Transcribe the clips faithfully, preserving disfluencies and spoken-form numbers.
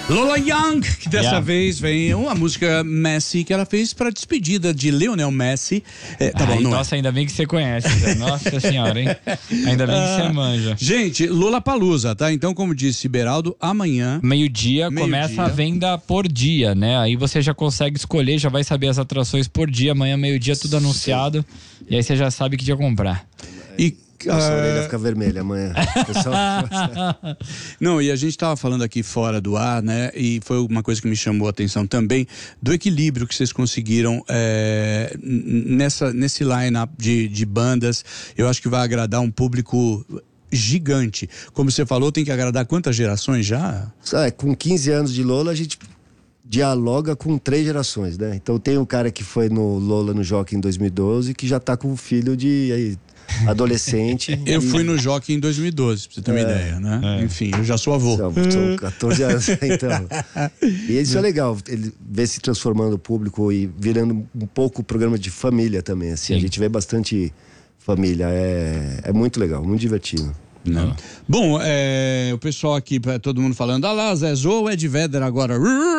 Lola Young, que dessa Yeah. vez vem uma música Messi que ela fez para despedida de Lionel Messi. É, tá Ai, bom, não nossa, ainda bem que você conhece, Zé. Nossa senhora, hein? Ainda bem que você manja. Gente, Lollapalooza, tá? Então, como disse Beraldo, amanhã... Meio-dia Meio começa dia. a venda por dia, né? Aí você já consegue escolher, já vai saber as atrações por dia. Amanhã, meio-dia, tudo anunciado. E aí você já sabe que dia comprar. E, Nossa, a orelha ah, fica vermelha amanhã. Pessoal, Não, e a gente estava falando aqui fora do ar, né? E foi uma coisa que me chamou a atenção também, do equilíbrio que vocês conseguiram é, nessa, nesse line-up de, de bandas. Eu acho que vai agradar um público gigante. Como você falou, tem que agradar quantas gerações já? é, com quinze anos de Lola, a gente dialoga com três gerações, né? Então tem um cara que foi no Lola no Jockey em dois mil e doze, que já tá com um filho de aí, adolescente. Eu e, fui no Jockey em dois mil e doze, pra você ter uma É, ideia, né? Enfim, eu já sou avô. São, são catorze anos, então. E isso é legal, ele vê se transformando o público e virando um pouco programa de família também, assim. Sim. A gente vê bastante família, é, é muito legal, muito divertido. Não. Bom, é, o pessoal aqui, todo mundo falando, ah lá, Zé Zô ou Ed Vedder agora.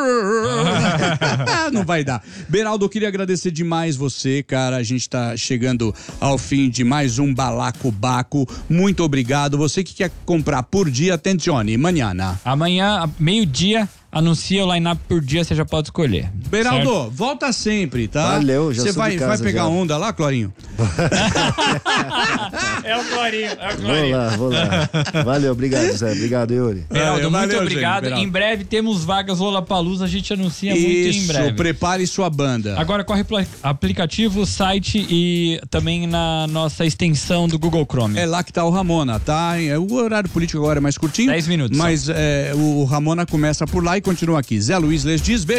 Não vai dar. Beraldo, eu queria agradecer demais você, cara. A gente tá chegando ao fim de mais um Balacobaco. Muito obrigado. Você que quer comprar por dia, attenzione, manhã. Amanhã, meio-dia, anuncia o line-up por dia, você já pode escolher. Beraldo, certo? volta sempre, tá? Valeu, já Você sou vai, de vai casa pegar já. onda lá, Clorinho? É o Clorinho, é o Vou lá, vou lá. Valeu, obrigado, Zé. Obrigado, Yuri. Beraldo, Valeu, muito valeu, obrigado. gente, Beraldo. Em breve temos vagas Lollapalooza, a gente anuncia muito em Isso, breve. prepare sua banda. Agora corre pro aplicativo, site e também na nossa extensão do Google Chrome. É lá que tá o Ramona, tá? É, o horário político agora é mais curtinho. Dez minutos Mas é, o Ramona começa por lá e continua aqui. Zé Luiz Les diz,